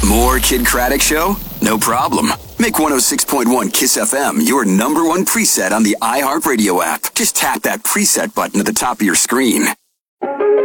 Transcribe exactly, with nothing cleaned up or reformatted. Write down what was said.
More Kid Craddock Show? No problem. Make one oh six point one KISS F M your number one preset on the iHeartRadio app. Just tap that preset button at the top of your screen.